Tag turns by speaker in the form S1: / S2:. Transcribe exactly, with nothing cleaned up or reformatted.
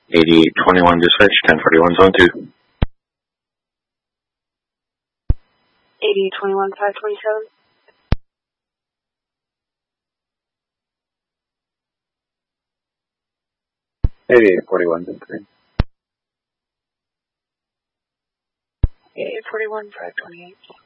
S1: eighty-eight twenty-one dispatch, ten forty-one zone two.
S2: eighty-eight twenty-one five twenty-seven.
S3: eighty-eight forty-one zone three.
S2: eighty-eight forty-one five twenty-eight.